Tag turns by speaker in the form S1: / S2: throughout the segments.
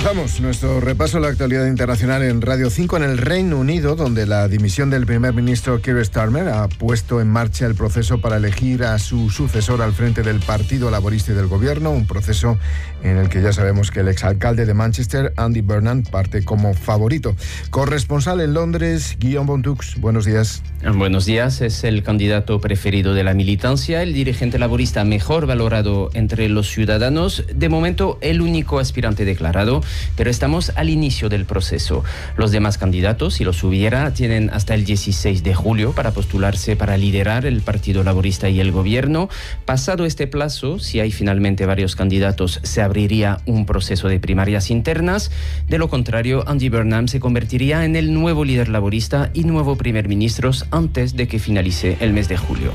S1: Comenzamos nuestro repaso a la actualidad internacional en Radio 5 en el Reino Unido, donde la dimisión del primer ministro Keir Starmer ha puesto en marcha el proceso para elegir a su sucesor al frente del Partido Laborista y del Gobierno, un proceso en el que ya sabemos que el exalcalde de Manchester, Andy Burnham, parte como favorito. Corresponsal en Londres, Guillaume Bontux, buenos días.
S2: Buenos días, es el candidato preferido de la militancia, el dirigente laborista mejor valorado entre los ciudadanos, de momento el único aspirante declarado, pero estamos al inicio del proceso. Los demás candidatos, si los hubiera, tienen hasta el 16 de julio para postularse para liderar el Partido Laborista y el Gobierno. Pasado este plazo, si hay finalmente varios candidatos, se abriría un proceso de primarias internas. De lo contrario, Andy Burnham se convertiría en el nuevo líder laborista y nuevo primer ministro antes de que finalice el mes de julio.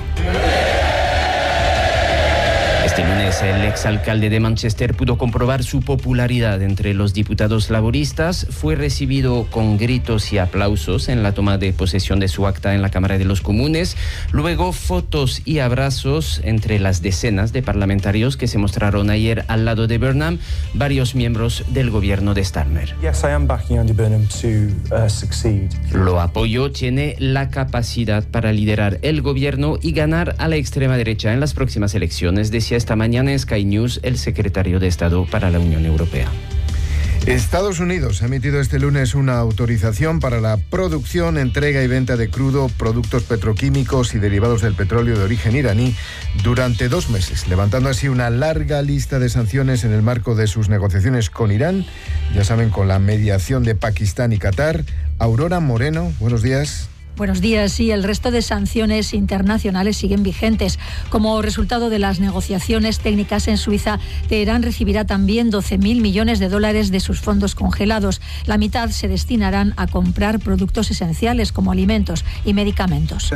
S2: Este lunes, el exalcalde de Manchester pudo comprobar su popularidad entre los diputados laboristas. Fue recibido con gritos y aplausos en la toma de posesión de su acta en la Cámara de los Comunes. Luego, fotos y abrazos entre las decenas de parlamentarios que se mostraron ayer al lado de Burnham, varios miembros del gobierno de Starmer.
S3: Yes, I am backing Andy Burnham to succeed.
S2: Lo apoyo, tiene la capacidad para liderar el gobierno y ganar a la extrema derecha en las próximas elecciones, decía esta mañana en Sky News el secretario de Estado para la Unión Europea.
S1: Estados Unidos ha emitido este lunes una autorización para la producción, entrega y venta de crudo, productos petroquímicos y derivados del petróleo de origen iraní durante 2 meses, levantando así una larga lista de sanciones en el marco de sus negociaciones con Irán, ya saben, con la mediación de Pakistán y Qatar. Aurora Moreno, buenos días.
S4: Buenos días. Sí, el resto de sanciones internacionales siguen vigentes. Como resultado de las negociaciones técnicas en Suiza, Teherán recibirá también 12.000 millones de dólares de sus fondos congelados. La mitad se destinarán a comprar productos esenciales como alimentos y medicamentos.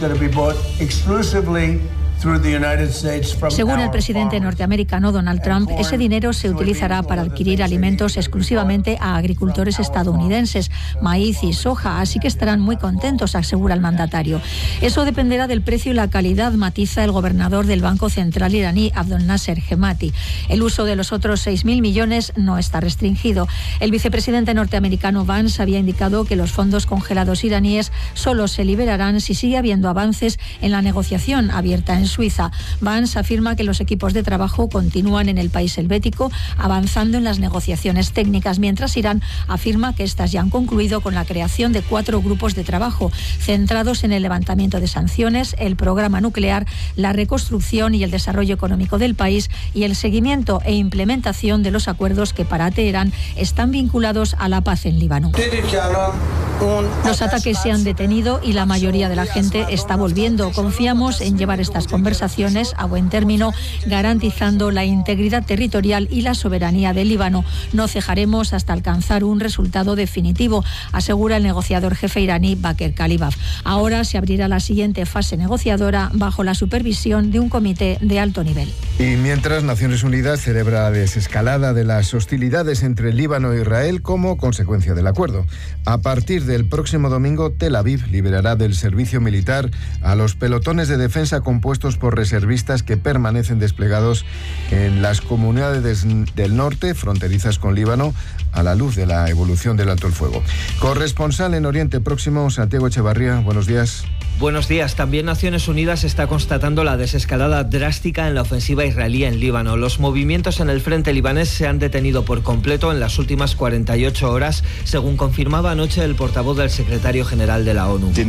S4: Según el presidente norteamericano Donald Trump, ese dinero se utilizará para adquirir alimentos exclusivamente a agricultores estadounidenses, maíz y soja, así que estarán muy contentos, asegura el mandatario. Eso dependerá del precio y la calidad, matiza el gobernador del Banco Central iraní, Abdel Nasser Hemati. El uso de los otros 6.000 millones no está restringido. El vicepresidente norteamericano Vance había indicado que los fondos congelados iraníes solo se liberarán si sigue habiendo avances en la negociación abierta en Suiza. Vance afirma que los equipos de trabajo continúan en el país helvético avanzando en las negociaciones técnicas, mientras Irán afirma que estas ya han concluido con la creación de 4 grupos de trabajo centrados en el levantamiento de sanciones, el programa nuclear, la reconstrucción y el desarrollo económico del país y el seguimiento e implementación de los acuerdos que para Teherán están vinculados a la paz en Líbano. Los ataques se han detenido y la mayoría de la gente está volviendo. Confiamos en llevar estas conversaciones a buen término, garantizando la integridad territorial y la soberanía del Líbano. No cejaremos hasta alcanzar un resultado definitivo, asegura el negociador jefe iraní Baker Khalibaf. Ahora se abrirá la siguiente fase negociadora bajo la supervisión de un comité de alto nivel.
S1: Y mientras, Naciones Unidas celebra la desescalada de las hostilidades entre Líbano e Israel como consecuencia del acuerdo. A partir del próximo domingo, Tel Aviv liberará del servicio militar a los pelotones de defensa compuestos por reservistas que permanecen desplegados en las comunidades del norte, fronterizas con Líbano, a la luz de la evolución del alto el fuego. Corresponsal en Oriente Próximo, Santiago Echevarría, buenos días.
S5: Buenos días. También Naciones Unidas está constatando la desescalada drástica en la ofensiva israelí en Líbano. Los movimientos en el frente libanés se han detenido por completo en las últimas 48 horas, según confirmaba anoche el portavoz del secretario general de la ONU.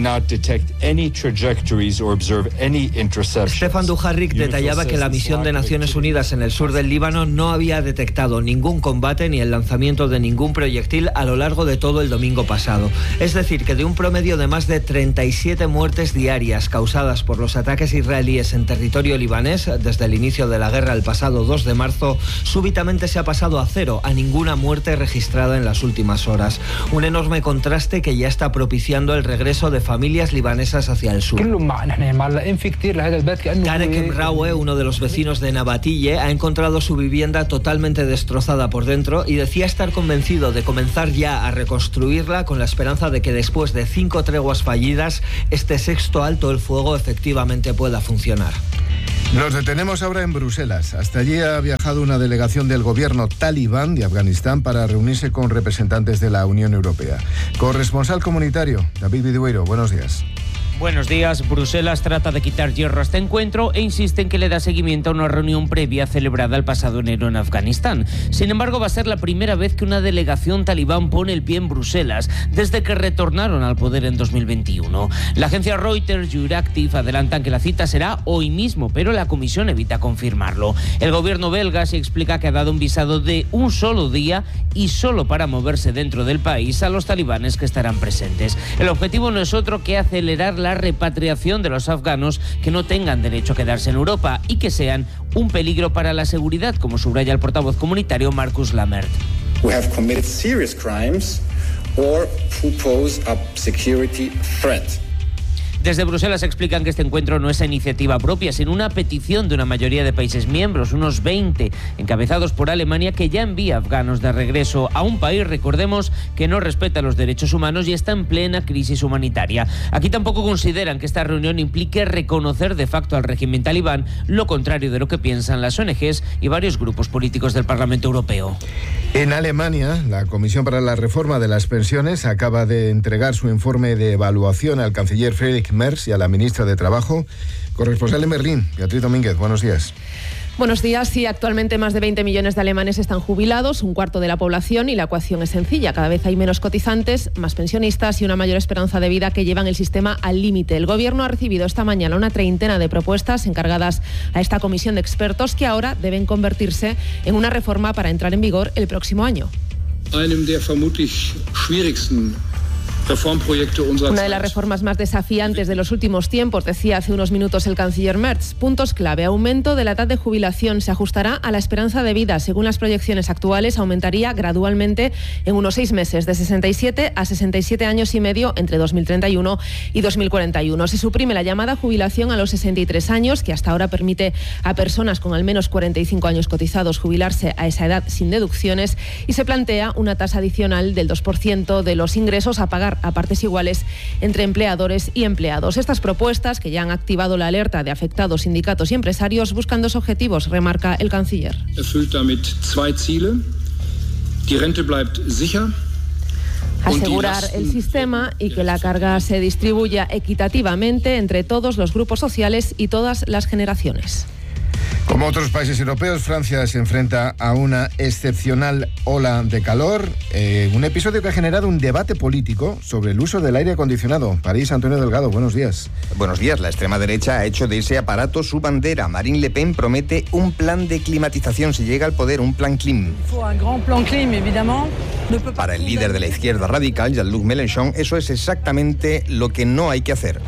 S5: Stefan Dujarric detallaba que la misión de Naciones Unidas en el sur del Líbano no había detectado ningún combate ni el lanzamiento de ningún proyectil a lo largo de todo el domingo pasado. Es decir, que de un promedio de más de 37 muertes diarias causadas por los ataques israelíes en territorio libanés desde el inicio de la guerra el pasado 2 de marzo, súbitamente se ha pasado a 0, a ninguna muerte registrada en las últimas horas. Un enorme contraste que ya está propiciando el regreso de familias libanesas hacia el sur. Tarek Emraoue, uno de los vecinos de Nabatille, ha encontrado su vivienda totalmente destrozada por dentro y decía estar convencido de comenzar ya a reconstruirla con la esperanza de que después de 5 treguas fallidas, este sexto alto el fuego efectivamente pueda funcionar.
S1: Nos detenemos ahora en Bruselas. Hasta allí ha viajado una delegación del gobierno talibán de Afganistán para reunirse con representantes de la Unión Europea. Corresponsal comunitario, David Vidueiro, buenos días.
S6: Buenos días. Bruselas trata de quitar hierro a este encuentro e insiste en que le da seguimiento a una reunión previa celebrada el pasado enero en Afganistán. Sin embargo, va a ser la primera vez que una delegación talibán pone el pie en Bruselas desde que retornaron al poder en 2021. La agencia Reuters y Euractiv adelantan que la cita será hoy mismo, pero la comisión evita confirmarlo. El gobierno belga se explica que ha dado un visado de un solo día y solo para moverse dentro del país a los talibanes que estarán presentes. El objetivo no es otro que acelerar la repatriación de los afganos que no tengan derecho a quedarse en Europa y que sean un peligro para la seguridad, como subraya el portavoz comunitario Marcus Lammert.
S7: Who have committed serious crimes or who pose a security threat.
S6: Desde Bruselas explican que este encuentro no es a iniciativa propia, sino una petición de una mayoría de países miembros, unos 20, encabezados por Alemania, que ya envía afganos de regreso a un país, recordemos, que no respeta los derechos humanos y está en plena crisis humanitaria. Aquí tampoco consideran que esta reunión implique reconocer de facto al régimen talibán, lo contrario de lo que piensan las ONGs y varios grupos políticos del Parlamento Europeo.
S1: En Alemania, la Comisión para la Reforma de las Pensiones acaba de entregar su informe de evaluación al canciller Friedrich Merz y a la ministra de Trabajo. Corresponsal en Berlín, Beatriz Domínguez, buenos días.
S8: Buenos días. Sí, actualmente más de 20 millones de alemanes están jubilados, un cuarto de la población, y la ecuación es sencilla. Cada vez hay menos cotizantes, más pensionistas y una mayor esperanza de vida que llevan el sistema al límite. El Gobierno ha recibido esta mañana una treintena de propuestas encargadas a esta comisión de expertos que ahora deben convertirse en una reforma para entrar en vigor el próximo año. Una de las reformas más desafiantes de los últimos tiempos, decía hace unos minutos el canciller Merz. Puntos clave: aumento de la edad de jubilación, se ajustará a la esperanza de vida. Según las proyecciones actuales, aumentaría gradualmente en unos 6 meses, de 67 a 67 años y medio entre 2031 y 2041. Se suprime la llamada jubilación a los 63 años, que hasta ahora permite a personas con al menos 45 años cotizados jubilarse a esa edad sin deducciones, y se plantea una tasa adicional del 2% de los ingresos a pagar a partes iguales entre empleadores y empleados. Estas propuestas, que ya han activado la alerta de afectados, sindicatos y empresarios, buscan 2 objetivos, remarca el canciller. Asegurar el sistema y que la carga se distribuya equitativamente entre todos los grupos sociales y todas las generaciones.
S1: Como otros países europeos, Francia se enfrenta a una excepcional ola de calor, un episodio que ha generado un debate político sobre el uso del aire acondicionado. París, Antonio Delgado, buenos días.
S9: Buenos días. La extrema derecha ha hecho de ese aparato su bandera. Marine Le Pen promete un plan de climatización si llega al poder, un plan CLIM. Para el líder de la izquierda radical, Jean-Luc Mélenchon, eso es exactamente lo que no hay que hacer.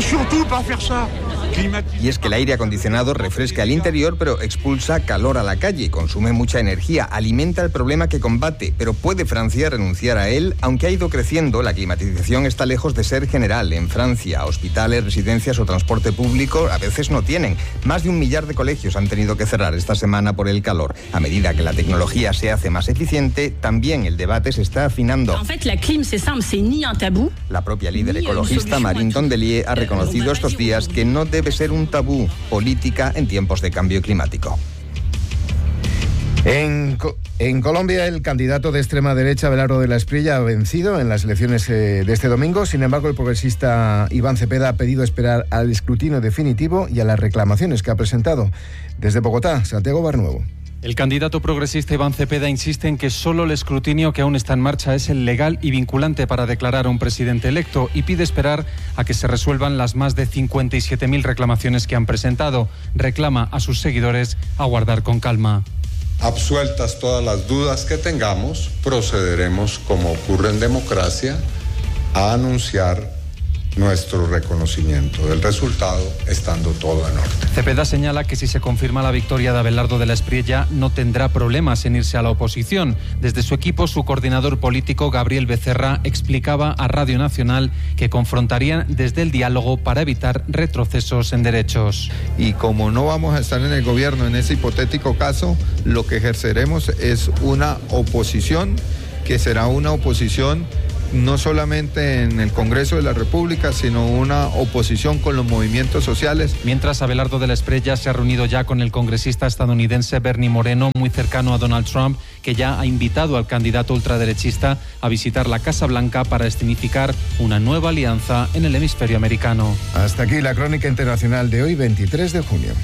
S9: Y es que el aire acondicionado refresca el interior, pero expulsa calor a la calle, consume mucha energía, alimenta el problema que combate. Pero ¿puede Francia renunciar a él? Aunque ha ido creciendo, la climatización está lejos de ser general. En Francia, hospitales, residencias o transporte público a veces no tienen. Más de 1 millar de colegios han tenido que cerrar esta semana por el calor. A medida que la tecnología se hace más eficiente, también el debate se está afinando. La propia líder ecologista Marine Tondelier ha reconocido estos días que no debe ser un tabú política en tiempos de cambio climático.
S1: En Colombia, el candidato de extrema derecha, Abelardo de la Espriella, ha vencido en las elecciones de este domingo. Sin embargo, el progresista Iván Cepeda ha pedido esperar al escrutinio definitivo y a las reclamaciones que ha presentado. Desde Bogotá, Santiago Barnuevo.
S10: El candidato progresista Iván Cepeda insiste en que solo el escrutinio que aún está en marcha es el legal y vinculante para declarar a un presidente electo, y pide esperar a que se resuelvan las más de 57.000 reclamaciones que han presentado. Reclama a sus seguidores aguardar con calma.
S11: Absueltas todas las dudas que tengamos, procederemos, como ocurre en democracia, a anunciar nuestro reconocimiento del resultado, estando todo en orden.
S10: Cepeda señala que si se confirma la victoria de Abelardo de la Espriella, no tendrá problemas en irse a la oposición. Desde su equipo, su coordinador político, Gabriel Becerra, explicaba a Radio Nacional que confrontarían desde el diálogo para evitar retrocesos en derechos.
S12: Y como no vamos a estar en el gobierno en ese hipotético caso, lo que ejerceremos es una oposición que será una oposición no solamente en el Congreso de la República, sino una oposición con los movimientos sociales.
S10: Mientras, Abelardo de la Espriella se ha reunido ya con el congresista estadounidense Bernie Moreno, muy cercano a Donald Trump, que ya ha invitado al candidato ultraderechista a visitar la Casa Blanca para escenificar una nueva alianza en el hemisferio americano.
S1: Hasta aquí la crónica internacional de hoy, 23 de junio.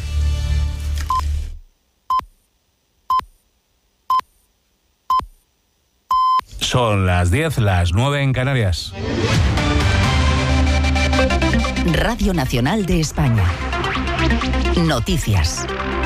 S13: Son las 10, las 9 en Canarias.
S14: Radio Nacional de España. Noticias.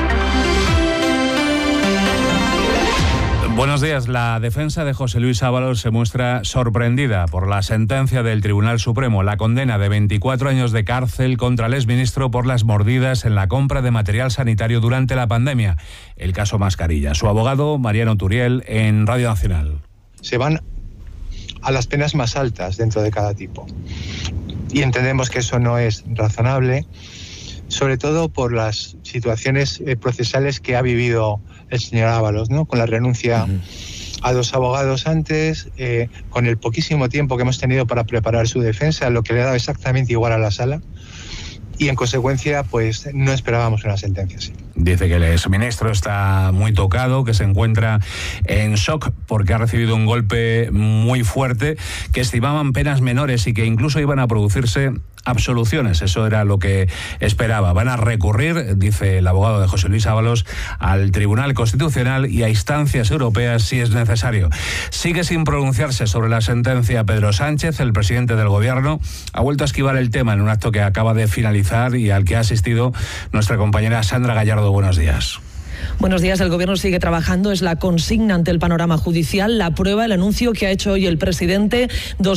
S13: Buenos días. La defensa de José Luis Ábalos se muestra sorprendida por la sentencia del Tribunal Supremo, la condena de 24 años de cárcel contra el exministro por las mordidas en la compra de material sanitario durante la pandemia, el caso Mascarilla. Su abogado, Mariano Turiel, en Radio Nacional.
S15: Se van a las penas más altas dentro de cada tipo. Y entendemos que eso no es razonable, sobre todo por las situaciones procesales que ha vivido el señor Ábalos, ¿no? Con la renuncia a 2 abogados antes, con el poquísimo tiempo que hemos tenido para preparar su defensa, lo que le ha dado exactamente igual a la sala. Y en consecuencia, pues no esperábamos una sentencia así.
S13: Dice que el exministro está muy tocado, que se encuentra en shock porque ha recibido un golpe muy fuerte, que estimaban penas menores y que incluso iban a producirse absoluciones. Eso era lo que esperaba. Van a recurrir, dice el abogado de José Luis Ábalos, al Tribunal Constitucional y a instancias europeas si es necesario. Sigue sin pronunciarse sobre la sentencia Pedro Sánchez. El presidente del Gobierno ha vuelto a esquivar el tema en un acto que acaba de finalizar y al que ha asistido nuestra compañera Sandra Gallardo. Buenos días.
S16: Buenos días. El Gobierno sigue trabajando. Es la consigna ante el panorama judicial. La prueba, el anuncio que ha hecho hoy el presidente,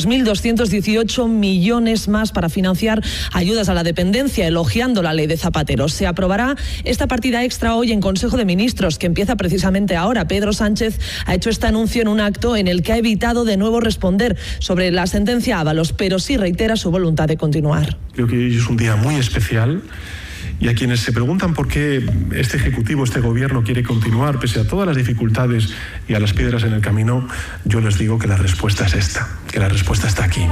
S16: 2.218 millones más para financiar ayudas a la dependencia, elogiando la ley de Zapatero. Se aprobará esta partida extra hoy en Consejo de Ministros, que empieza precisamente ahora. Pedro Sánchez ha hecho este anuncio en un acto en el que ha evitado de nuevo responder sobre la sentencia Ábalos, pero sí reitera su voluntad de continuar.
S17: Creo que hoy es un día muy especial. Y a quienes se preguntan por qué este Ejecutivo, este Gobierno quiere continuar pese a todas las dificultades y a las piedras en el camino, yo les digo que la respuesta es esta, que la respuesta está aquí.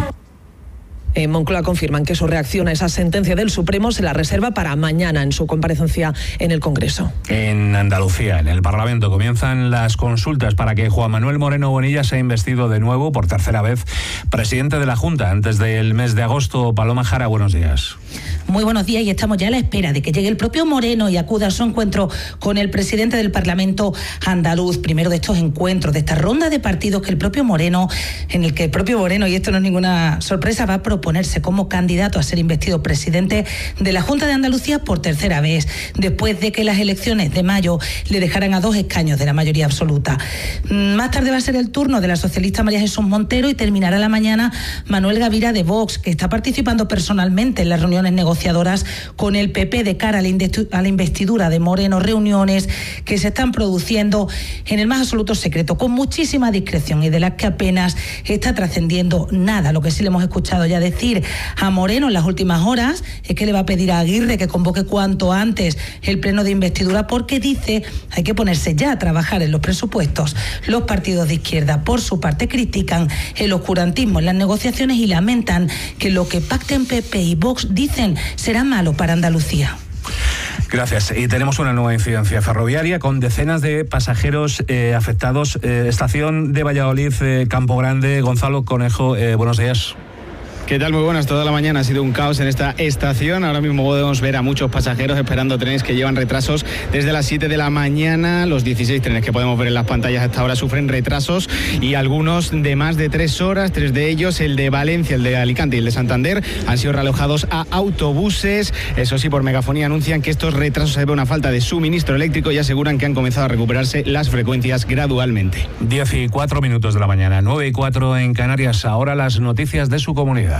S16: En Moncloa confirman que su reacción a esa sentencia del Supremo se la reserva para mañana en su comparecencia en el Congreso.
S13: En Andalucía, en el Parlamento, comienzan las consultas para que Juan Manuel Moreno Bonilla sea investido de nuevo por tercera vez presidente de la Junta antes del mes de agosto. Paloma Jara, buenos días.
S18: Muy buenos días, y estamos ya a la espera de que llegue el propio Moreno y acuda a su encuentro con el presidente del Parlamento andaluz. Primero de estos encuentros, de esta ronda de partidos que el propio Moreno, en el que el propio Moreno, y esto no es ninguna sorpresa, va a proponerse como candidato a ser investido presidente de la Junta de Andalucía por tercera vez, después de que las elecciones de mayo le dejaran a 2 escaños de la mayoría absoluta. Más tarde va a ser el turno de la socialista María Jesús Montero y terminará la mañana Manuel Gavira de Vox, que está participando personalmente en las reuniones negociadoras con el PP de cara a la investidura de Moreno, reuniones que se están produciendo en el más absoluto secreto, con muchísima discreción y de las que apenas está trascendiendo nada. Lo que sí le hemos escuchado ya decir a Moreno en las últimas horas es que le va a pedir a Aguirre que convoque cuanto antes el pleno de investidura, porque dice hay que ponerse ya a trabajar en los presupuestos. Los partidos de izquierda, por su parte, critican el oscurantismo en las negociaciones y lamentan que lo que pacten PP y Vox, dicen, será malo para Andalucía.
S13: Gracias. Y tenemos una nueva incidencia ferroviaria con decenas de pasajeros afectados. Estación de Valladolid, Campo Grande. Gonzalo Conejo, buenos días.
S19: ¿Qué tal? Muy buenas. Toda la mañana ha sido un caos en esta estación. Ahora mismo podemos ver a muchos pasajeros esperando trenes que llevan retrasos desde las 7 de la mañana. Los 16 trenes que podemos ver en las pantallas hasta ahora sufren retrasos, y algunos de más de 3 horas. 3 de ellos, el de Valencia, el de Alicante y el de Santander, han sido realojados a autobuses. Eso sí, por megafonía anuncian que estos retrasos se deben a una falta de suministro eléctrico y aseguran que han comenzado a recuperarse las frecuencias gradualmente.
S13: 10 y 4 minutos de la mañana, 9 y 4 en Canarias. Ahora las noticias de su comunidad.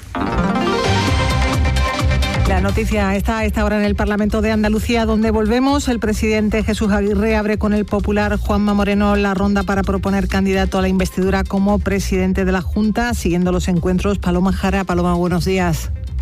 S20: La noticia está a esta hora en el Parlamento de Andalucía, donde volvemos. El presidente Jesús Aguirre abre con el popular Juanma Moreno la ronda para proponer candidato a la investidura como presidente de la Junta, siguiendo los encuentros. Paloma Jara. Paloma, buenos días.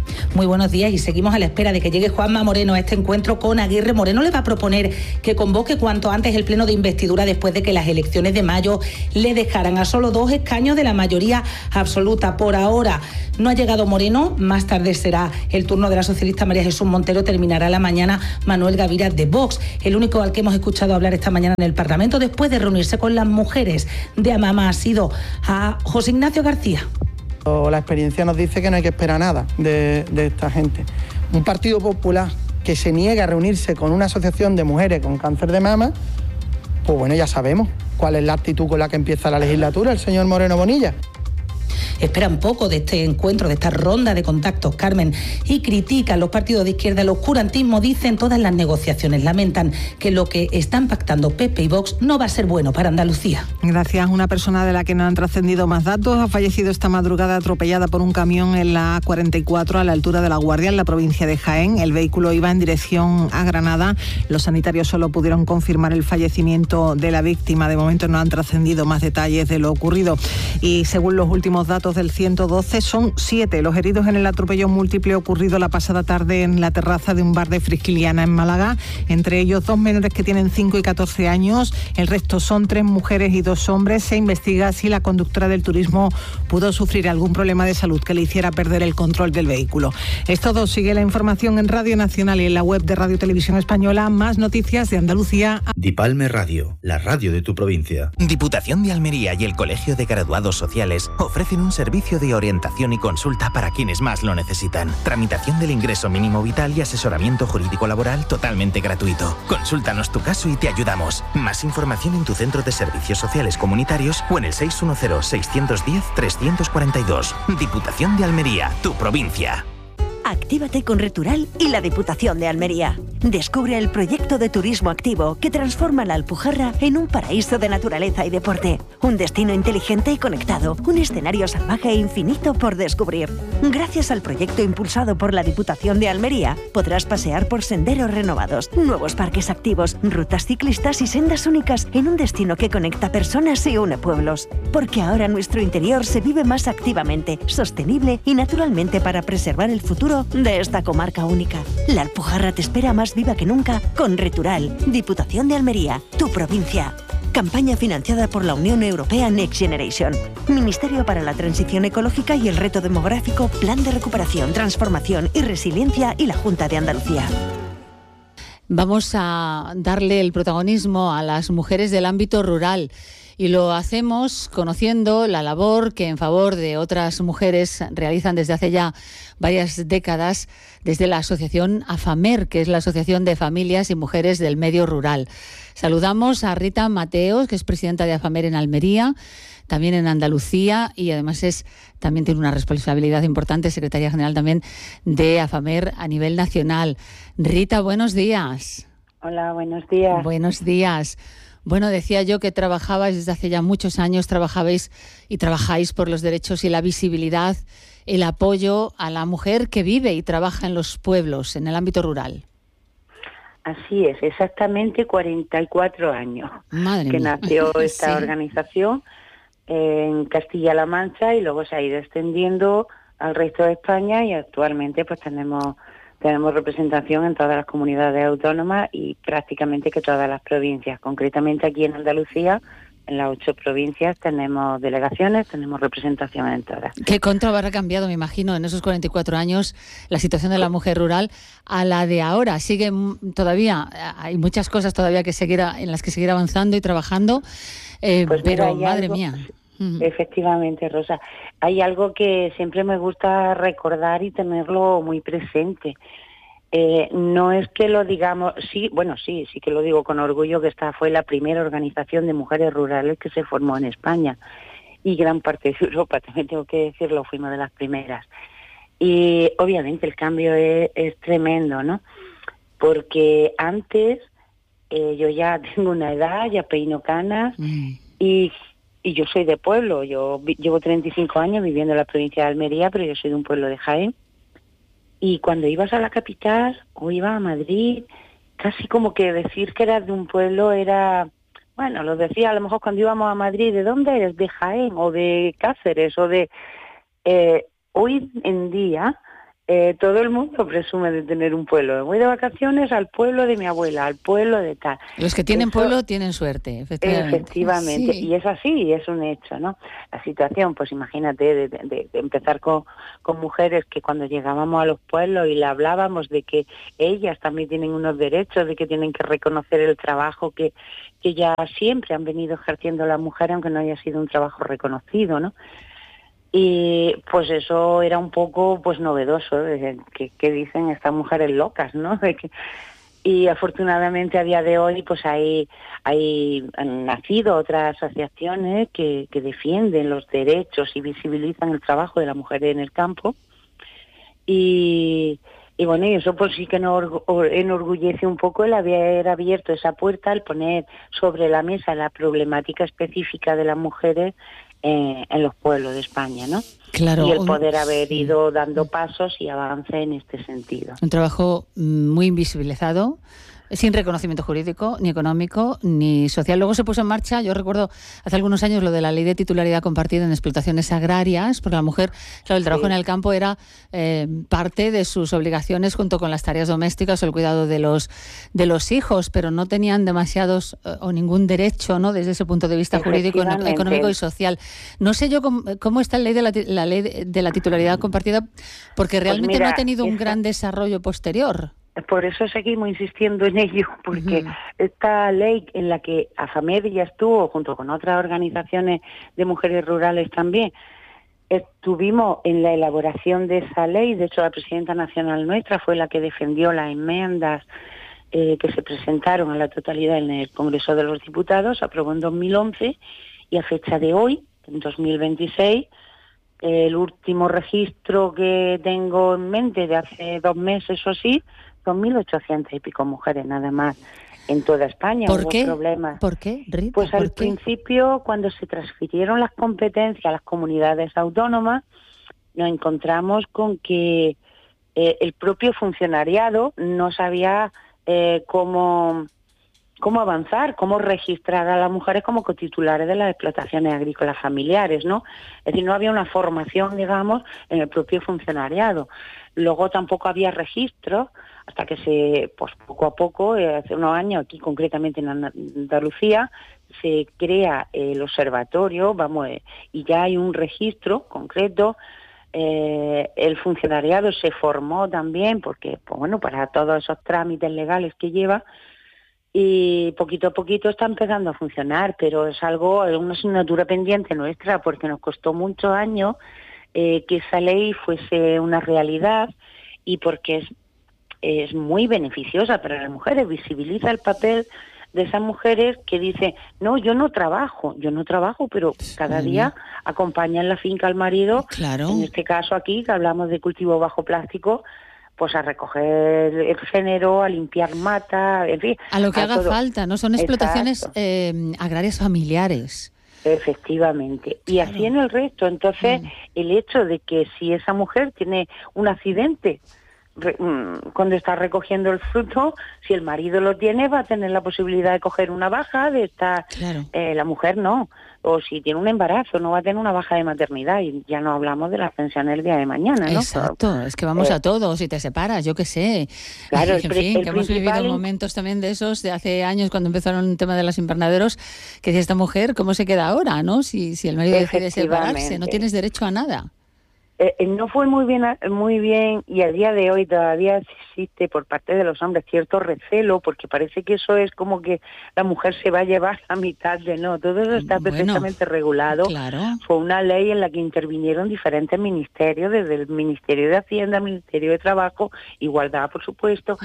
S18: Muy buenos días y seguimos a la espera de que llegue Juanma Moreno a este encuentro con Aguirre. Moreno le va a proponer que convoque cuanto antes el pleno de investidura después de que las elecciones de mayo le dejaran a solo 2 escaños de la mayoría absoluta. Por ahora no ha llegado Moreno, más tarde será el turno de la socialista María Jesús Montero, terminará la mañana Manuel Gaviria de Vox, el único al que hemos escuchado hablar esta mañana en el Parlamento después de reunirse con las mujeres de Amama ha sido a José Ignacio García.
S21: La experiencia nos dice que no hay que esperar nada de esta gente. Un Partido Popular que se niega a reunirse con una asociación de mujeres con cáncer de mama, pues bueno, ya sabemos cuál es la actitud con la que empieza la legislatura el señor Moreno Bonilla.
S18: Esperan poco de este encuentro, de esta ronda de contactos, Carmen, y critican los partidos de izquierda el oscurantismo, dicen todas las negociaciones. Lamentan que lo que están pactando PP y Vox no va a ser bueno para Andalucía.
S20: Gracias. Una persona de la que no han trascendido más datos ha fallecido esta madrugada atropellada por un camión en la A44 a la altura de La Guardia, en la provincia de Jaén. El vehículo iba en dirección a Granada. Los sanitarios solo pudieron confirmar el fallecimiento de la víctima. De momento no han trascendido más detalles de lo ocurrido. Y según los últimos datos del 112, son 7 los heridos en el atropello múltiple ocurrido la pasada tarde en la terraza de un bar de Frisquiliana en Málaga, entre ellos 2 menores que tienen 5 y 14 años, el resto son 3 mujeres y 2 hombres. Se investiga si la conductora del turismo pudo sufrir algún problema de salud que le hiciera perder el control del vehículo. Es todo, sigue la información en Radio Nacional y en la web de Radio Televisión Española. Más noticias de Andalucía.
S22: Dipalme Radio, la radio de tu provincia.
S23: Diputación de Almería y el Colegio de Graduados Sociales ofrecen un servicio de orientación y consulta para quienes más lo necesitan. Tramitación del ingreso mínimo vital y asesoramiento jurídico laboral totalmente gratuito. Consúltanos tu caso y te ayudamos. Más información en tu centro de servicios sociales comunitarios o en el 610-610-342. Diputación de Almería, tu provincia.
S24: Actívate con Retural y la Diputación de Almería. Descubre el proyecto de turismo activo que transforma la Alpujarra en un paraíso de naturaleza y deporte. Un destino inteligente y conectado. Un escenario salvaje e infinito por descubrir. Gracias al proyecto impulsado por la Diputación de Almería, podrás pasear por senderos renovados, nuevos parques activos, rutas ciclistas y sendas únicas en un destino que conecta personas y une pueblos. Porque ahora nuestro interior se vive más activamente, sostenible y naturalmente para preservar el futuro de esta comarca única. La Alpujarra te espera más viva que nunca con Retural. Diputación de Almería, tu provincia. Campaña financiada por la Unión Europea Next Generation. Ministerio para la Transición Ecológica y el Reto Demográfico, Plan de Recuperación, Transformación y Resiliencia y la Junta de Andalucía.
S25: Vamos a darle el protagonismo a las mujeres del ámbito rural. Y lo hacemos conociendo la labor que en favor de otras mujeres realizan desde hace ya varias décadas desde la asociación AFAMER, que es la Asociación de Familias y Mujeres del Medio Rural. Saludamos a Rita Mateos, que es presidenta de AFAMER en Almería, también en Andalucía, y además también tiene una responsabilidad importante, secretaria general también de AFAMER a nivel nacional. Rita, buenos días.
S26: Hola, buenos días.
S25: Buenos días. Bueno, decía yo que trabajabais desde hace ya muchos años, trabajabais y trabajáis por los derechos y la visibilidad, el apoyo a la mujer que vive y trabaja en los pueblos, en el ámbito rural.
S26: Así es, exactamente 44 años
S25: Madre
S26: que
S25: mía.
S26: nació esta
S25: Sí.
S26: organización en Castilla-La Mancha y luego se ha ido extendiendo al resto de España y actualmente pues tenemos representación en todas las comunidades autónomas y prácticamente que todas las provincias. Concretamente aquí en Andalucía, en las 8 provincias tenemos delegaciones, tenemos representación en todas.
S25: ¿Qué contra habrá cambiado, me imagino, en esos 44 años la situación de la mujer rural a la de ahora? Sigue todavía, hay muchas cosas todavía en las que seguir avanzando y trabajando,
S26: Pues
S25: pero
S26: mira, hay
S25: madre
S26: algo-
S25: mía.
S26: Efectivamente, Rosa. Hay algo que siempre me gusta recordar y tenerlo muy presente. No es que lo digamos, sí que lo digo con orgullo, que esta fue la primera organización de mujeres rurales que se formó en España y gran parte de Europa, también tengo que decirlo, fuimos de las primeras. Y obviamente el cambio es tremendo, ¿no? Porque antes yo ya tengo una edad, ya peino canas y yo soy de pueblo. Yo llevo 35 años viviendo en la provincia de Almería, pero yo soy de un pueblo de Jaén. Y cuando ibas a la capital o ibas a Madrid, casi como que decir que eras de un pueblo era... Bueno, lo decía a lo mejor cuando íbamos a Madrid, ¿de dónde eres? ¿De Jaén o de Cáceres? O de... hoy en día todo el mundo presume de tener un pueblo. Voy de vacaciones al pueblo de mi abuela, al pueblo de tal.
S25: Los que tienen pueblo tienen suerte, efectivamente.
S26: Efectivamente,
S25: Sí.
S26: y es así, es un hecho, ¿no? La situación, pues imagínate, de empezar con mujeres que cuando llegábamos a los pueblos y le hablábamos de que ellas también tienen unos derechos, de que tienen que reconocer el trabajo que ya siempre han venido ejerciendo las mujeres, aunque no haya sido un trabajo reconocido, ¿no? Y pues eso era un poco pues novedoso, que dicen estas mujeres locas, ¿no? Y afortunadamente a día de hoy pues han nacido otras asociaciones que defienden los derechos y visibilizan el trabajo de las mujeres en el campo. Y bueno, y eso pues sí que nos enorgullece un poco el haber abierto esa puerta, el poner sobre la mesa la problemática específica de las mujeres en los pueblos de España, ¿no?
S25: Claro,
S26: y el poder haber ido dando pasos y avance en este sentido.
S25: Un trabajo muy invisibilizado, sin reconocimiento jurídico, ni económico, ni social. Luego se puso en marcha, yo recuerdo hace algunos años, lo de la ley de titularidad compartida en explotaciones agrarias, porque la mujer, claro, el trabajo en el campo era parte de sus obligaciones junto con las tareas domésticas o el cuidado de los hijos, pero no tenían demasiados o ningún derecho, ¿no?, desde ese punto de vista jurídico, económico y social. No sé yo cómo está la ley de la titularidad compartida, porque realmente
S26: pues mira,
S25: no ha tenido un gran desarrollo posterior.
S26: Por eso seguimos insistiendo en ello, porque esta ley en la que AFAMED ya estuvo, junto con otras organizaciones de mujeres rurales también, estuvimos en la elaboración de esa ley. De hecho, la presidenta nacional nuestra fue la que defendió las enmiendas que se presentaron a la totalidad en el Congreso de los Diputados, aprobó en 2011, y a fecha de hoy, en 2026, el último registro que tengo en mente de hace 2 meses o así, son 1.800 y pico mujeres nada más en toda España.
S25: ¿Por
S26: Hubo
S25: qué?
S26: problemas.
S25: ¿Por qué, Rita?
S26: Pues al
S25: ¿Por qué?
S26: principio, cuando se transfirieron las competencias a las comunidades autónomas, nos encontramos con que el propio funcionariado no sabía cómo avanzar, cómo registrar a las mujeres como cotitulares de las explotaciones agrícolas familiares, ¿no? Es decir, no había una formación, digamos, en el propio funcionariado. Luego tampoco había registro, hasta que pues poco a poco, hace unos años, aquí concretamente en Andalucía, se crea el observatorio, y ya hay un registro concreto. El funcionariado se formó también, porque, pues bueno, para todos esos trámites legales que lleva, y poquito a poquito está empezando a funcionar, pero es una asignatura pendiente nuestra, porque nos costó muchos años que esa ley fuese una realidad, y porque es muy beneficiosa para las mujeres, visibiliza el papel de esas mujeres que dicen, no, yo no trabajo, pero cada día acompañan en la finca al marido,
S25: claro.
S26: En este caso aquí, que hablamos de cultivo bajo plástico, pues a recoger el género, a limpiar mata, en fin.
S25: A lo que haga
S26: todo.
S25: falta, ¿no? Son explotaciones agrarias familiares.
S26: Efectivamente. Y así en el resto. Entonces, el hecho de que si esa mujer tiene un accidente cuando está recogiendo el fruto, si el marido lo tiene, va a tener la posibilidad de coger una baja, de estar...
S25: Claro.
S26: La mujer no. O si tiene un embarazo, no va a tener una baja de maternidad. Y ya no hablamos de las pensiones el día de mañana, ¿no?
S25: Exacto, es que vamos a todos, si te separas, yo qué sé.
S26: Claro,
S25: en fin, que hemos vivido momentos también de esos, de hace años, cuando empezaron el tema de los invernaderos, que decía esta mujer, ¿cómo se queda ahora, no? Si el marido decide separarse, no tienes derecho a nada.
S26: No fue muy bien, y a día de hoy todavía existe por parte de los hombres cierto recelo, porque parece que eso es como que la mujer se va a llevar la mitad de no. Todo eso está perfectamente regulado.
S25: Claro.
S26: Fue una ley en la que intervinieron diferentes ministerios, desde el Ministerio de Hacienda, el Ministerio de Trabajo, Igualdad, por supuesto,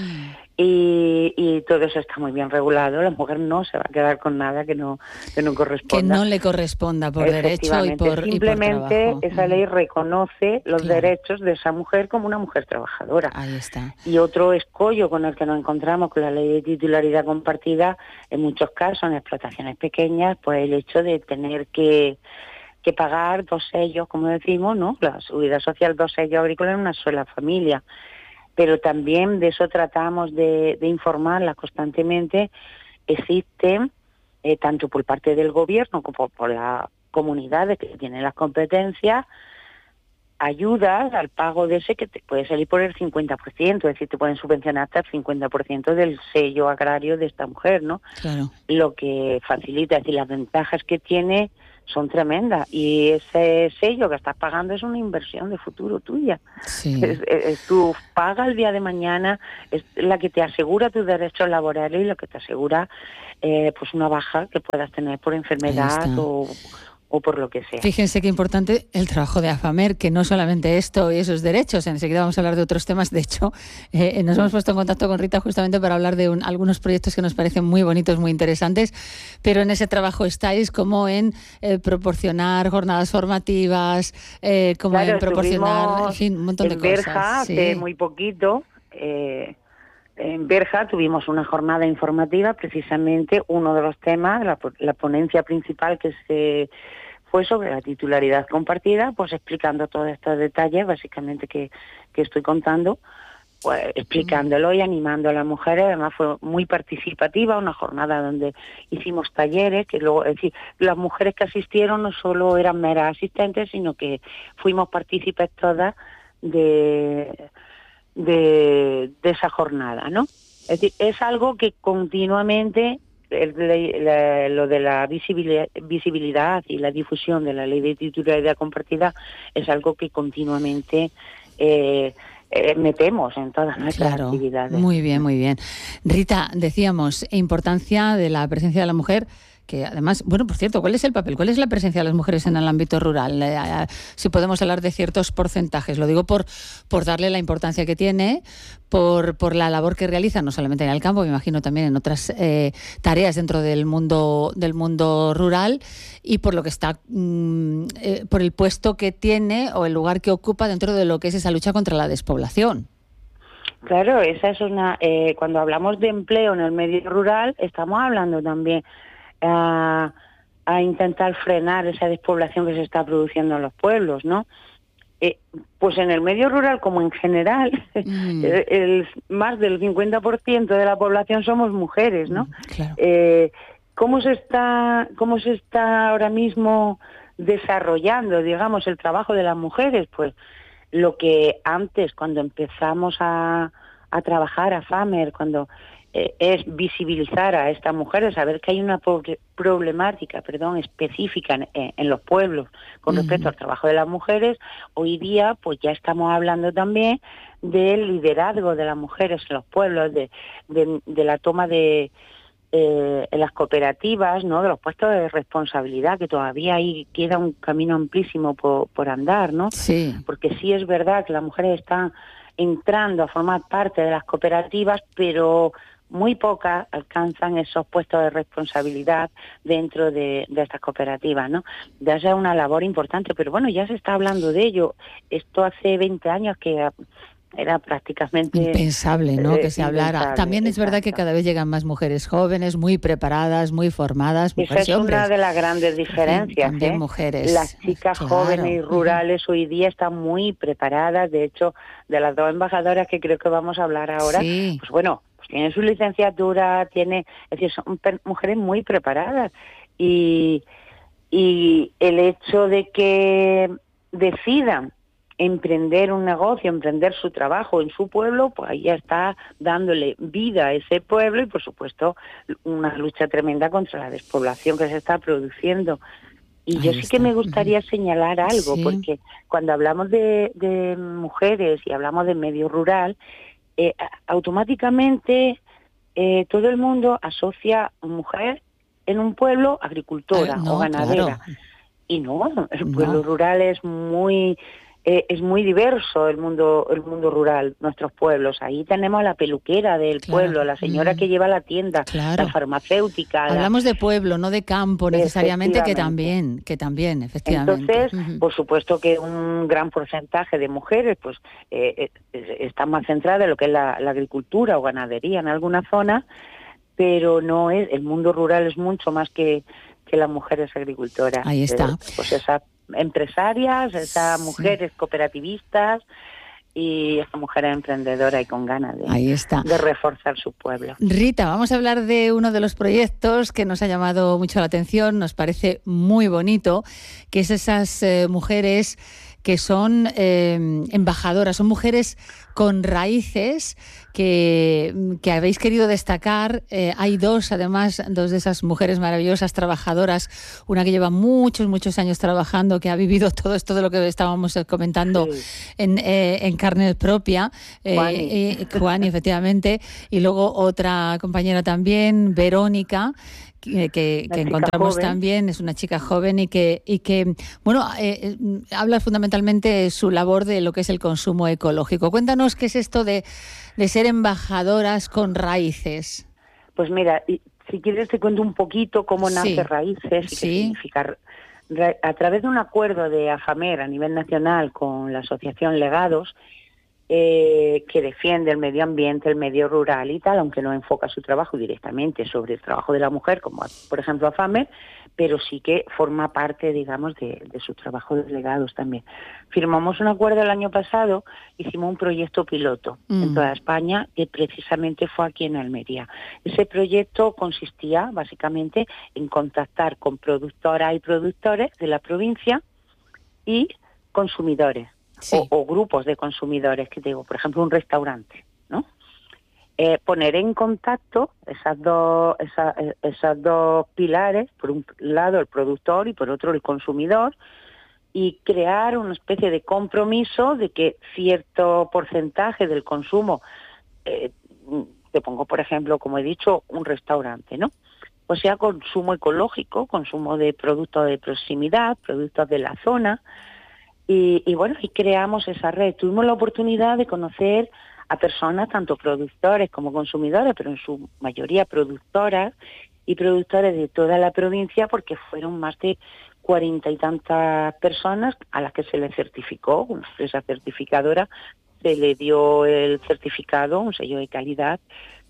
S26: y todo eso está muy bien regulado. La mujer no se va a quedar con nada que no corresponda.
S25: Que no le corresponda por derecho y por
S26: Simplemente
S25: trabajo.
S26: Esa ley reconoce los derechos de esa mujer como una mujer trabajadora.
S25: Ahí está.
S26: Y otro escollo con el que nos encontramos con la ley de titularidad compartida, en muchos casos, en explotaciones pequeñas, pues el hecho de tener que pagar 2 sellos, como decimos, ¿no? La seguridad social, 2 sellos agrícolas en una sola familia. Pero también de eso tratamos de informarlas constantemente. Existen, tanto por parte del gobierno como por las comunidades que tienen las competencias, ayudas al pago de ese que te puede salir por el 50%, es decir, te pueden subvencionar hasta el 50% del sello agrario de esta mujer, ¿no?
S25: Claro.
S26: Lo que facilita, es decir, las ventajas que tiene son tremendas, y ese sello que estás pagando es una inversión de futuro tuya.
S25: Sí.
S26: Es tu paga el día de mañana, es la que te asegura tus derechos laborales y lo que te asegura pues una baja que puedas tener por enfermedad o por lo que sea.
S25: Fíjense qué importante el trabajo de AFAMER, que no solamente esto y esos derechos, enseguida vamos a hablar de otros temas. De hecho, nos hemos puesto en contacto con Rita justamente para hablar de algunos proyectos que nos parecen muy bonitos, muy interesantes, pero en ese trabajo estáis como en proporcionar jornadas formativas, como en proporcionar, en fin, un montón de cosas.
S26: En Berja, hace muy poquito, en Berja tuvimos una jornada informativa, precisamente uno de los temas, la ponencia principal que se fue sobre la titularidad compartida, pues explicando todos estos detalles, básicamente que estoy contando, pues explicándolo y animando a las mujeres. Además fue muy participativa, una jornada donde hicimos talleres, que luego, es decir, las mujeres que asistieron no solo eran meras asistentes, sino que fuimos partícipes todas de esa jornada, ¿no? Es decir, es algo que continuamente lo de la visibilidad y la difusión de la ley de titularidad compartida es algo que continuamente metemos en todas nuestras actividades.
S25: Muy bien, muy bien. Rita, decíamos, importancia de la presencia de la mujer, que además, bueno, por cierto, ¿cuál es el papel? ¿Cuál es la presencia de las mujeres en el ámbito rural? Si podemos hablar de ciertos porcentajes, lo digo por darle la importancia que tiene, por la labor que realiza, no solamente en el campo, me imagino también en otras tareas dentro del mundo rural, y por lo que está, por el puesto que tiene o el lugar que ocupa dentro de lo que es esa lucha contra la despoblación.
S26: Claro, esa es una. Cuando hablamos de empleo en el medio rural, estamos hablando también a intentar frenar esa despoblación que se está produciendo en los pueblos, ¿no? Pues en el medio rural, como en general, más del 50% de la población somos mujeres, ¿no?
S25: Claro.
S26: ¿Cómo se está ahora mismo desarrollando, digamos, el trabajo de las mujeres? Pues lo que antes, cuando empezamos a trabajar a FAMER, cuando es visibilizar a estas mujeres, saber que hay una problemática, específica en los pueblos con respecto al trabajo de las mujeres. Hoy día, pues ya estamos hablando también del liderazgo de las mujeres en los pueblos, de la toma de en las cooperativas, ¿no? De los puestos de responsabilidad, que todavía ahí queda un camino amplísimo por andar, ¿no?
S25: Sí.
S26: Porque sí es verdad que las mujeres están entrando a formar parte de las cooperativas, pero muy pocas alcanzan esos puestos de responsabilidad dentro de estas cooperativas, ¿no? Ya es una labor importante, pero bueno, ya se está hablando de ello. Esto hace 20 años que era prácticamente
S25: impensable, ¿no? Que se hablara. También es verdad que cada vez llegan más mujeres jóvenes, muy preparadas, muy formadas, mujeres y hombres.
S26: Esa es una de las grandes diferencias.
S25: También mujeres.
S26: Las chicas jóvenes y rurales hoy día están muy preparadas. De hecho, de las dos embajadoras que creo que vamos a hablar ahora, pues bueno, pues tienen su licenciatura, es decir, son mujeres muy preparadas. Y el hecho de que decidan emprender un negocio, emprender su trabajo en su pueblo, pues ahí ya está dándole vida a ese pueblo y, por supuesto, una lucha tremenda contra la despoblación que se está produciendo. Y yo sí que me gustaría señalar algo, porque cuando hablamos de mujeres y hablamos de medio rural, automáticamente todo el mundo asocia a mujer en un pueblo agricultora o ganadera. Claro. Y no, el pueblo rural es muy diverso, el mundo rural, nuestros pueblos. Ahí tenemos la peluquera del pueblo, la señora que lleva la tienda, la farmacéutica.
S25: Hablamos de pueblo, no de campo necesariamente, que también, efectivamente.
S26: Entonces, por supuesto que un gran porcentaje de mujeres pues están más centradas en lo que es la agricultura o ganadería en alguna zona, pero no es, el mundo rural es mucho más que las mujeres agricultoras.
S25: Ahí está.
S26: Pues esas empresarias, esas mujeres cooperativistas y esa mujer emprendedora y con ganas de reforzar su pueblo.
S25: Rita, vamos a hablar de uno de los proyectos que nos ha llamado mucho la atención, nos parece muy bonito, que es esas mujeres que son embajadoras, son mujeres con raíces que habéis querido destacar. Hay dos, además, dos de esas mujeres maravillosas trabajadoras, una que lleva muchos años trabajando, que ha vivido todo esto de lo que estábamos comentando en carne propia, Juani, efectivamente, y luego otra compañera también, Verónica, que encontramos joven. También, es una chica joven y que bueno, habla fundamentalmente de su labor de lo que es el consumo ecológico. Cuéntanos qué es esto de ser embajadoras con raíces.
S26: Pues mira, si quieres te cuento un poquito cómo nace Raíces y qué significa. A través de un acuerdo de AFAMER a nivel nacional con la asociación Legados, que defiende el medio ambiente, el medio rural y tal, aunque no enfoca su trabajo directamente sobre el trabajo de la mujer, como por ejemplo AFAMER, pero sí que forma parte, digamos, de su trabajo de Legados también. Firmamos un acuerdo el año pasado, hicimos un proyecto piloto en toda España, que precisamente fue aquí en Almería. Ese proyecto consistía básicamente en contactar con productoras y productores de la provincia y consumidores. Sí. O grupos de consumidores, que digo, por ejemplo, un restaurante, ¿no? Poner en contacto esas dos pilares, por un lado el productor y por otro el consumidor, y crear una especie de compromiso de que cierto porcentaje del consumo, te pongo por ejemplo, como he dicho, un restaurante, ¿no? O sea, consumo ecológico, consumo de productos de proximidad, productos de la zona. Y bueno, y creamos esa red. Tuvimos la oportunidad de conocer a personas, tanto productores como consumidores, pero en su mayoría productoras y productores de toda la provincia, porque fueron más de 40 y tantas personas a las que se les certificó, una empresa certificadora, se le dio el certificado, un sello de calidad,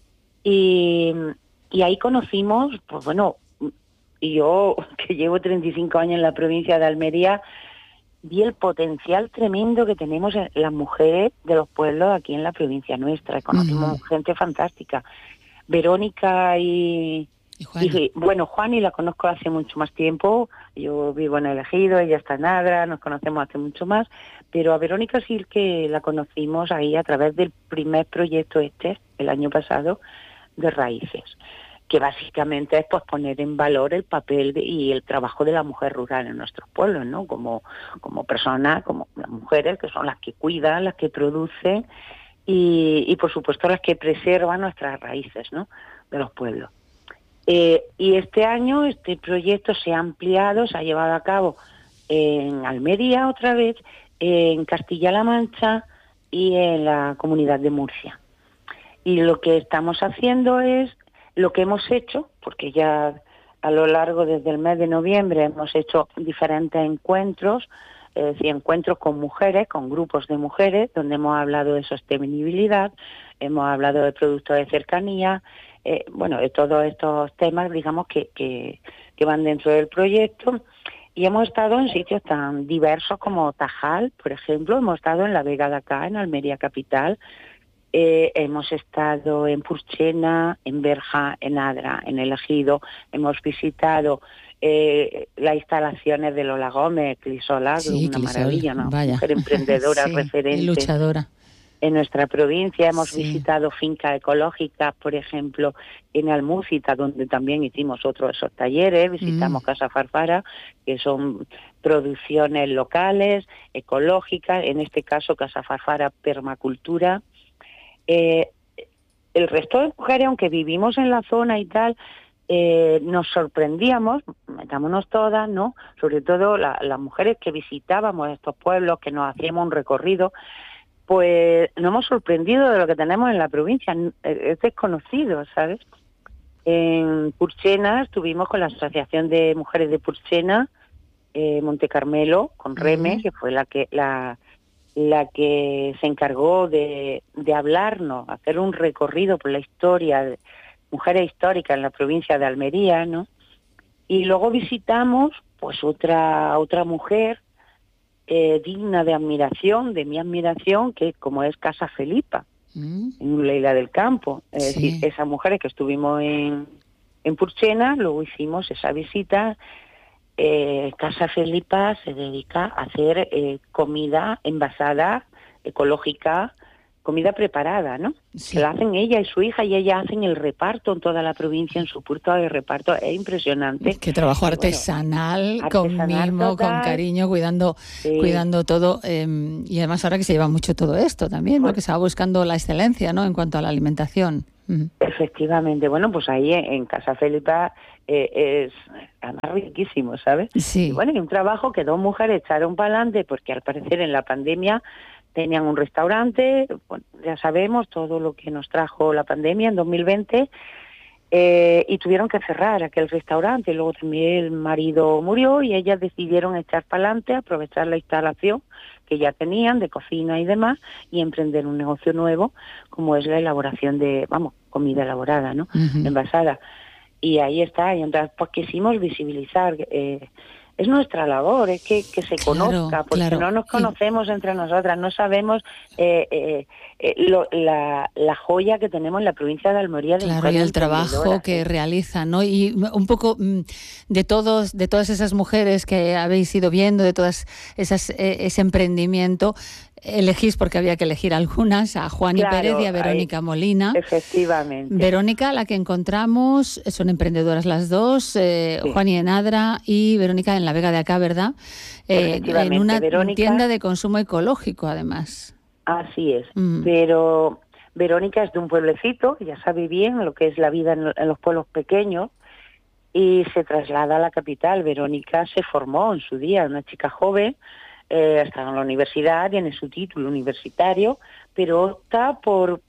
S26: y ahí conocimos, pues bueno, yo que llevo 35 años en la provincia de Almería, vi el potencial tremendo que tenemos en las mujeres de los pueblos aquí en la provincia nuestra. Conocimos gente fantástica. Verónica y bueno, Juani la conozco hace mucho más tiempo. Yo vivo en El Ejido, ella está en Adra, nos conocemos hace mucho más. Pero a Verónica sí que la conocimos ahí a través del primer proyecto el año pasado, de Raíces, que básicamente es pues poner en valor el papel y el trabajo de la mujer rural en nuestros pueblos, ¿no? Como personas, como las mujeres que son las que cuidan, las que producen y por supuesto las que preservan nuestras raíces, ¿no? De los pueblos. Y este año este proyecto se ha ampliado, se ha llevado a cabo en Almería otra vez, en Castilla-La Mancha y en la Comunidad de Murcia. Y lo que estamos haciendo es lo que hemos hecho, porque ya a lo largo desde el mes de noviembre hemos hecho diferentes encuentros, es decir, encuentros con mujeres, con grupos de mujeres, donde hemos hablado de sostenibilidad, hemos hablado de productos de cercanía, bueno, de todos estos temas, digamos, que van dentro del proyecto. Y hemos estado en sitios tan diversos como Tajal, por ejemplo, hemos estado en la Vega de Acá, en Almería capital, hemos estado en Purchena, en Berja, en Adra, en El Ejido, hemos visitado las instalaciones de Lola Gómez, Clisola, una maravilla, ¿no? Mujer emprendedora, referente.
S25: Luchadora.
S26: En nuestra provincia hemos visitado fincas ecológicas, por ejemplo, en Almúcita, donde también hicimos otro de esos talleres, visitamos Casa Farfara, que son producciones locales, ecológicas, en este caso Casa Farfara Permacultura. El resto de mujeres, aunque vivimos en la zona y tal, nos sorprendíamos, metámonos todas, ¿no? Sobre todo las mujeres que visitábamos estos pueblos, que nos hacíamos un recorrido, pues nos hemos sorprendido de lo que tenemos en la provincia, es desconocido, ¿sabes? En Purchena estuvimos con la Asociación de Mujeres de Purchena, Monte Carmelo, con Reme, que fue la que se encargó de hablarnos, hacer un recorrido por la historia de mujeres históricas en la provincia de Almería, ¿no? Y luego visitamos pues otra mujer digna de admiración, de mi admiración, que como es Casa Felipa, en Leila del Campo. Es decir, esas mujeres que estuvimos en Purchena, luego hicimos esa visita Casa Felipa se dedica a hacer comida envasada, ecológica, comida preparada, ¿no? Sí. La hacen ella y su hija, y ella hacen el reparto en toda la provincia, en su punto de reparto. Es impresionante.
S25: Qué trabajo artesanal, con mimo, total, con cariño, cuidando todo. Y además ahora que se lleva mucho todo esto también, ¿no? Que se va buscando la excelencia, ¿no? En cuanto a la alimentación.
S26: Efectivamente. Bueno, pues ahí en Casa Felipa es además riquísimo, ¿sabes?
S25: Sí.
S26: Y bueno, y un trabajo que dos mujeres echaron para adelante, porque al parecer en la pandemia tenían un restaurante, bueno, ya sabemos todo lo que nos trajo la pandemia en 2020, y tuvieron que cerrar aquel restaurante. Luego también el marido murió y ellas decidieron echar para adelante, aprovechar la instalación que ya tenían de cocina y demás, y emprender un negocio nuevo, como es la elaboración de, comida elaborada, ¿no? Envasada. Y ahí está, y entonces pues quisimos visibilizar, es nuestra labor, es que se conozca, porque no nos conocemos entre nosotras, no sabemos la joya que tenemos en la provincia de Almería.
S25: Claro, y el trabajo que realizan, ¿no? Y un poco de todas esas mujeres que habéis ido viendo, de todas esas ese emprendimiento, elegís, porque había que elegir algunas, a Juani Pérez y a Verónica Molina.
S26: Efectivamente.
S25: Verónica, la que encontramos, son emprendedoras las dos, sí. Juani en Adra y Verónica en la Vega de acá, ¿verdad? En una tienda de consumo ecológico, además.
S26: Así es, pero Verónica es de un pueblecito, ya sabe bien lo que es la vida en los pueblos pequeños, y se traslada a la capital. Verónica se formó en su día, una chica joven, está en la universidad, tiene su título universitario, pero opta por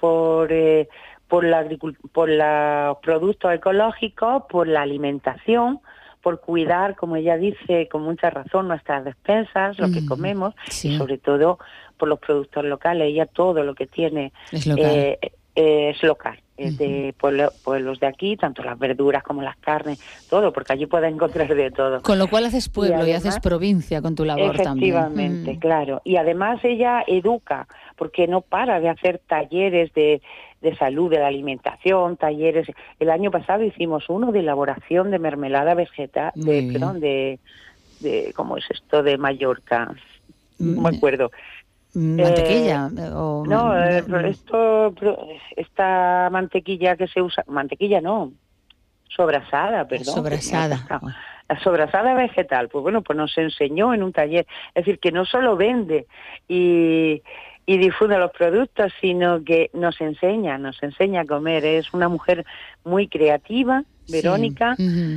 S26: los productos ecológicos, por la alimentación, por cuidar, como ella dice, con mucha razón, nuestras despensas, lo que comemos, y sobre todo por los productos locales. Ella todo lo que tiene es local. Es de pueblos de aquí, tanto las verduras como las carnes, todo, porque allí puedes encontrar de todo.
S25: Con lo cual haces pueblo y además, haces provincia con tu labor también.
S26: Efectivamente, claro. Y además ella educa, porque no para de hacer talleres de salud, de la alimentación, talleres. El año pasado hicimos uno de elaboración de mermelada vegetal, de ¿cómo es esto? De Mallorca. No me acuerdo.
S25: ¿Mantequilla?
S26: Esta mantequilla que se usa, sobrasada, perdón.
S25: Sobrasada.
S26: La sobrasada vegetal, pues bueno, pues nos enseñó en un taller. Es decir, que no solo vende y difunde los productos, sino que nos enseña a comer. Es una mujer muy creativa, Verónica,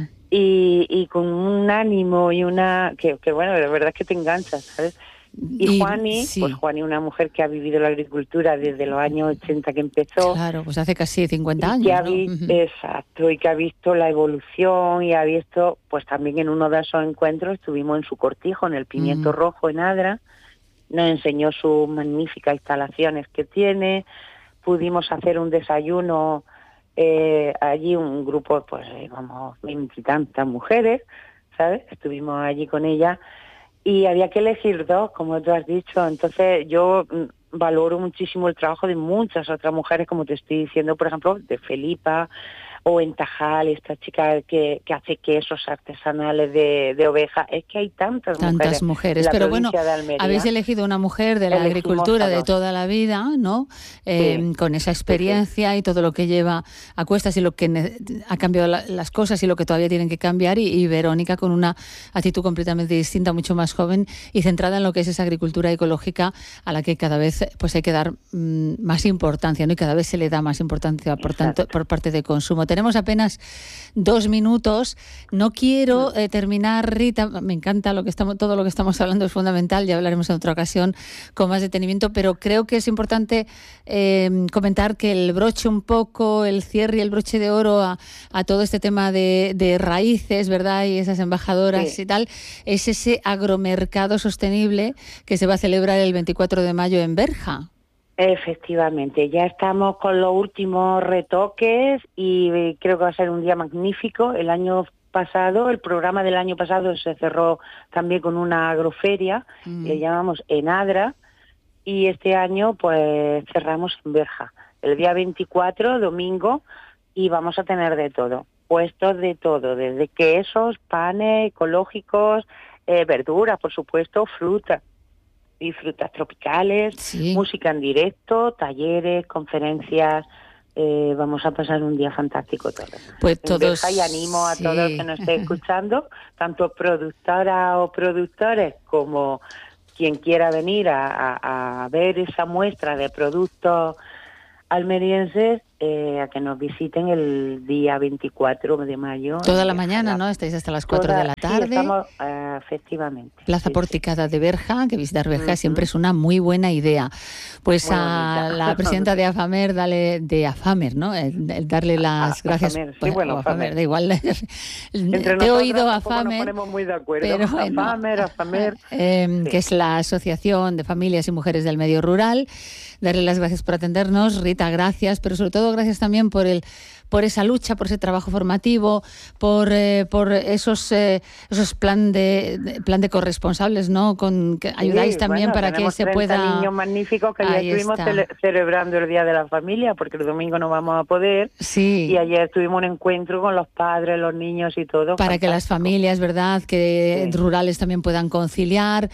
S26: y con un ánimo y que bueno, de verdad es que te enganchas, ¿sabes? Y Juani, pues Juani, una mujer que ha vivido la agricultura desde los años 80 que empezó.
S25: Claro, pues hace casi 50 años, ¿no?
S26: Exacto, y que ha visto la evolución y ha visto, pues también en uno de esos encuentros estuvimos en su cortijo, en el Pimiento Rojo, en Adra, nos enseñó sus magníficas instalaciones que tiene, pudimos hacer un desayuno, allí un grupo, pues vamos, 20 y tantas mujeres, ¿sabes? Estuvimos allí con ella. Y había que elegir dos, como tú has dicho. Entonces yo valoro muchísimo el trabajo de muchas otras mujeres, como te estoy diciendo, por ejemplo, de Felipa, o en Tajal, esta chica que hace quesos artesanales de oveja. Es que hay tantas
S25: mujeres. Pero bueno, habéis elegido una mujer de la agricultura de toda la vida, ¿no? Con esa experiencia y todo lo que lleva a cuestas y lo que ha cambiado las cosas y lo que todavía tienen que cambiar, y Verónica con una actitud completamente distinta, mucho más joven y centrada en lo que es esa agricultura ecológica a la que cada vez pues hay que dar más importancia, ¿no? Y cada vez se le da más importancia por parte de consumo. Tenemos apenas 2 minutos. No quiero terminar, Rita. Me encanta todo lo que estamos hablando, es fundamental. Ya hablaremos en otra ocasión con más detenimiento, pero creo que es importante comentar que el broche un poco, el cierre y el broche de oro a todo este tema de raíces, ¿verdad? Y esas embajadoras y tal, es ese agromercado sostenible que se va a celebrar el 24 de mayo en Berja.
S26: Efectivamente, ya estamos con los últimos retoques y creo que va a ser un día magnífico. El programa del año pasado se cerró también con una agroferia, le llamamos en Adra, y este año pues cerramos en Berja, el día 24, domingo, y vamos a tener de todo. puestos de todo, desde quesos, panes ecológicos, verduras, por supuesto, frutas y frutas tropicales, música en directo, talleres, conferencias. Vamos a pasar un día fantástico todos.
S25: Pues todos.
S26: Y animo a todos que nos estén escuchando, tanto productoras o productores como quien quiera venir a ver esa muestra de productos almerienses, a que nos visiten el día 24 de mayo.
S25: Toda la mañana, ¿no? Estáis hasta las 4 de la tarde.
S26: Sí, estamos, efectivamente.
S25: Plaza Porticada de Berja, que visitar Berja siempre es una muy buena idea. Pues muy a bonita. La presidenta de AFAMER, de AFAMER, ¿no? Darle las gracias.
S26: AFAMER, sí, bueno,
S25: AFAMER, da igual.
S26: Entre
S25: te he oído
S26: AFAMER. Nos ponemos muy de acuerdo.
S25: Pero bueno,
S26: AFAMER.
S25: Que es la Asociación de Familias y Mujeres del Medio Rural. Darle las gracias por atendernos. Rita, gracias, pero sobre todo gracias también por esa lucha, por ese trabajo formativo, por esos plan de corresponsables, ¿no? Que ayudáis también para que se pueda.
S26: Tenemos niños magníficos que ayer estuvimos celebrando el Día de la Familia, porque el domingo no vamos a poder.
S25: Sí.
S26: Y ayer tuvimos un encuentro con los padres, los niños y todo.
S25: Para que las familias, ¿verdad?, que rurales también puedan conciliar.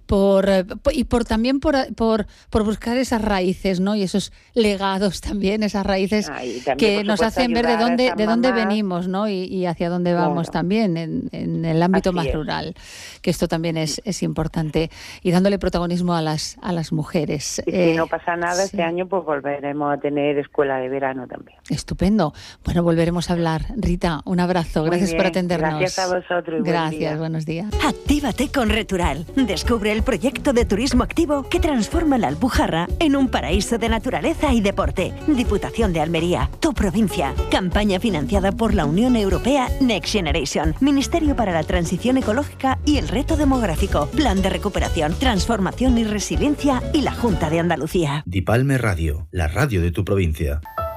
S25: También por buscar esas raíces, ¿no? Y esos legados también, esas raíces que nos hacen ver de dónde venimos, ¿no? Y hacia dónde vamos también en el ámbito más rural, que esto también es importante, y dándole protagonismo a las mujeres.
S26: Y si no pasa nada, este año pues volveremos a tener escuela de verano también.
S25: Estupendo. Bueno, volveremos a hablar. Rita, un abrazo. Gracias por atendernos.
S26: Gracias a vosotros.
S25: Gracias, buenos días.
S24: Actívate con Retural. Descubre el proyecto de turismo activo que transforma la Alpujarra en un paraíso de naturaleza y deporte. Diputación de Almería, tu provincia. Campaña financiada por la Unión Europea Next Generation, Ministerio para la Transición Ecológica y el Reto Demográfico, Plan de Recuperación, Transformación y Resiliencia y la Junta de Andalucía.
S22: Dipalme Radio, la radio de tu provincia.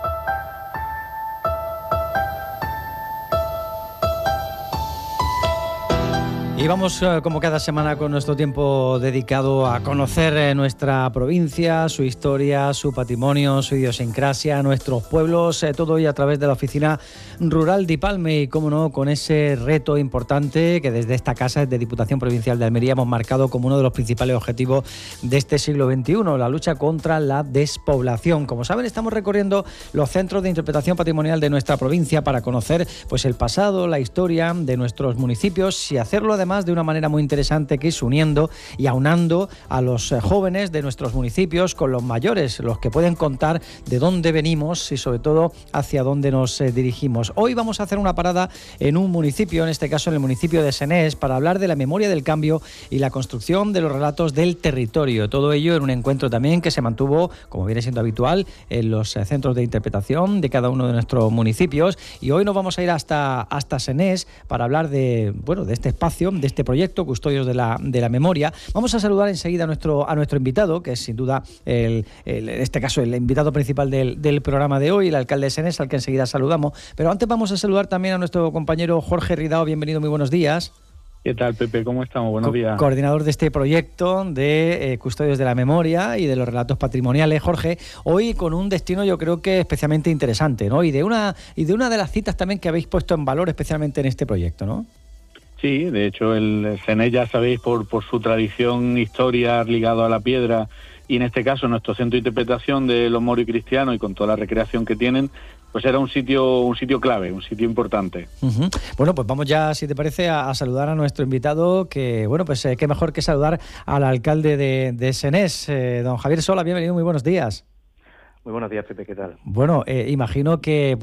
S2: Y vamos como cada semana con nuestro tiempo dedicado a conocer nuestra provincia, su historia, su patrimonio, su idiosincrasia, nuestros pueblos, todo ello a través de la Oficina Rural Dipalme y, cómo no, con ese reto importante que desde esta casa, desde Diputación Provincial de Almería, hemos marcado como uno de los principales objetivos de este siglo XXI, la lucha contra la despoblación. Como saben, estamos recorriendo los centros de interpretación patrimonial de nuestra provincia para conocer pues el pasado, la historia de nuestros municipios y hacerlo además de una manera muy interesante, que es uniendo y aunando a los jóvenes de nuestros municipios con los mayores, los que pueden contar de dónde venimos y sobre todo hacia dónde nos dirigimos. Hoy vamos a hacer una parada en un municipio, en este caso en el municipio de Senés, para hablar de la memoria del cambio y la construcción de los relatos del territorio. Todo ello en un encuentro también que se mantuvo, como viene siendo habitual, en los centros de interpretación de cada uno de nuestros municipios. Y hoy nos vamos a ir hasta Senés para hablar de este espacio, de este proyecto, Custodios de la Memoria. Vamos a saludar enseguida a nuestro invitado, que es sin duda en este caso el invitado principal del programa de hoy, el alcalde de Senés, al que enseguida saludamos. Pero antes vamos a saludar también a nuestro compañero Jorge Ridao. Bienvenido, muy buenos días.
S3: ¿Qué tal, Pepe? ¿Cómo estamos? Buenos días.
S2: Coordinador de este proyecto de Custodios de la Memoria y de los relatos patrimoniales. Jorge, hoy con un destino yo creo que especialmente interesante, ¿no? Y de una de las citas también que habéis puesto en valor especialmente en este proyecto, ¿no?
S3: Sí, de hecho el Senés, ya sabéis, por su tradición, historia ligado a la piedra, y en este caso nuestro centro de interpretación de los moros y cristianos, y con toda la recreación que tienen, pues era un sitio clave, un sitio importante. Uh-huh.
S2: Bueno, pues vamos ya, si te parece, a saludar a nuestro invitado, que bueno, pues qué mejor que saludar al alcalde de Senés, don Javier Sola. Bienvenido, muy buenos días.
S4: Muy buenos días, Pepe, ¿qué tal?
S2: Bueno, imagino que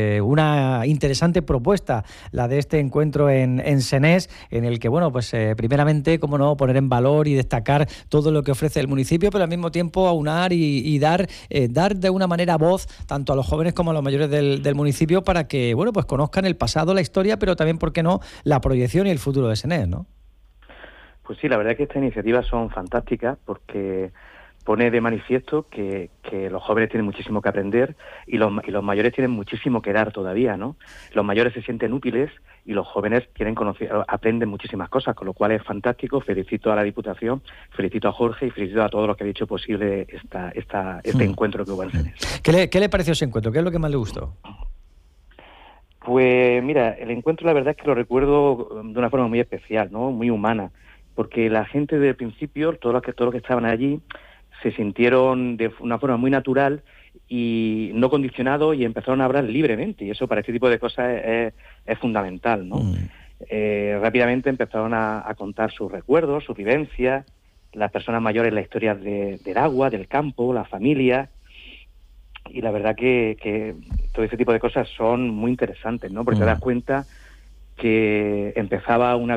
S2: una interesante propuesta la de este encuentro en Senés, en el que, primeramente, cómo no, poner en valor y destacar todo lo que ofrece el municipio, pero al mismo tiempo aunar y dar de una manera voz tanto a los jóvenes como a los mayores del municipio para que, conozcan el pasado, la historia, pero también, ¿por qué no?, la proyección y el futuro de Senés, ¿no?
S4: Pues sí, la verdad es que estas iniciativas son fantásticas porque pone de manifiesto que los jóvenes tienen muchísimo que aprender y los mayores tienen muchísimo que dar todavía, ¿no? Los mayores se sienten útiles y los jóvenes aprenden muchísimas cosas, con lo cual es fantástico. Felicito a la Diputación, felicito a Jorge y felicito a todos los que han hecho posible este encuentro que hubo en Senés.
S2: ¿Qué le pareció ese encuentro? ¿Qué es lo que más le gustó?
S4: Pues mira, el encuentro la verdad es que lo recuerdo de una forma muy especial, ¿no? Muy humana, porque la gente desde el principio, todos los que estaban allí, se sintieron de una forma muy natural y no condicionados y empezaron a hablar libremente, y eso para este tipo de cosas es fundamental, ¿no? Rápidamente empezaron a contar sus recuerdos, sus vivencias, las personas mayores la historia del agua, del campo, la familia, y la verdad que todo ese tipo de cosas son muy interesantes, ¿no? Porque te das cuenta que empezaba una